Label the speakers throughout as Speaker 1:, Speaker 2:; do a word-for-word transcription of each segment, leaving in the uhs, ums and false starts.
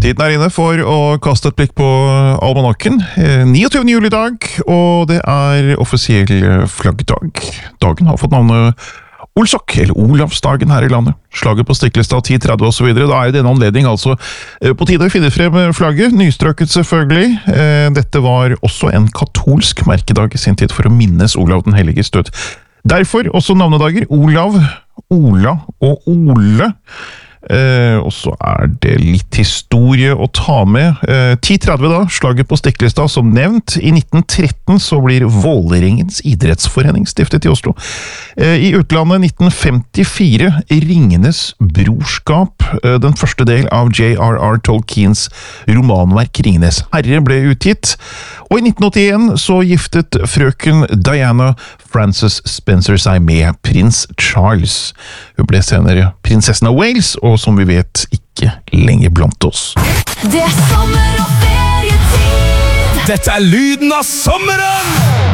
Speaker 1: Tiden er inne for å kaste et blikk på almanakken. niogtyvende juli i dag, og det er offisiell flaggdag. Dagen har fått navnet Olsok, eller Olavsdagen her i landet. Slaget på Stiklestad ti tretti og så videre. Da er det en anledning altså på tide å finne frem flagget, nystrøket selvfølgelig. Dette var også en katolsk merkedag i sin tid for å minnes Olav den Helliges død. Derfor også navnedager Olav, Ola og Ole. Eh, og så er det litt historie å ta med. Eh, ti tretti da, slaget på Stiklestad som nevnt. I nitten tretten så blir Vålerengens idrettsforening stiftet i Oslo. Eh, I utlandet nitten femtifire, Ringenes brorskap. Eh, den første del av J R R Tolkiens romanverk Ringenes herre ble utgitt. Og i nitten åttien så giftet frøken Diana Frances Spencer seg med prins Charles. Hun ble senere prinsessen av Wales, og som vi vet ikke lenger blant oss.
Speaker 2: Det er sommer og ferietid.
Speaker 3: Dette er lyden av sommeren!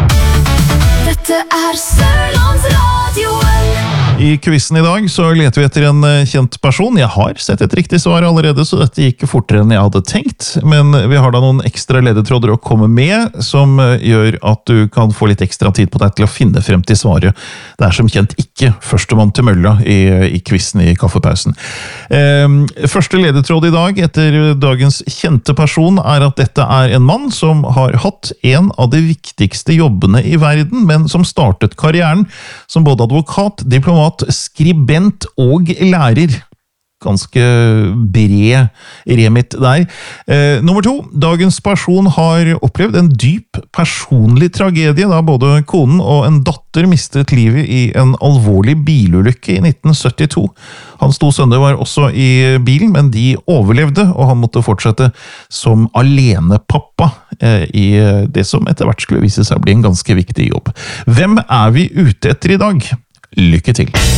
Speaker 2: Dette er Sørlandsradioen.
Speaker 1: I quizen i dag så leter vi etter en kjent person. Jeg har sett et riktig svar allerede, så dette gikk fortere enn jeg hadde tenkt. Men vi har da noen ekstra ledetråder å komme med, som gjør at du kan få litt ekstra tid på deg til å finne frem til svaret. Det er som kjent ikke førstemann til mølla i, i quizen i kaffepausen. Eh, første ledetråd i dag etter dagens kjente person er at dette er en mann som har hatt en av de viktigste jobbene i verden, men som startet karrieren som både advokat, diplomat, skribent og lærer. Ganske bred remit der. Eh, nummer to, dagens person har opplevd en dyp personlig tragedie, da både konen og en datter mistet livet i en alvorlig bilulykke i nitten syttito. Hans to sønner var også i bilen, men de overlevde, og han måtte fortsette som alenepappa eh, i det som etter hvert skulle vise seg å bli en ganske viktig jobb. Hvem er vi ute etter i dag? Lykke til!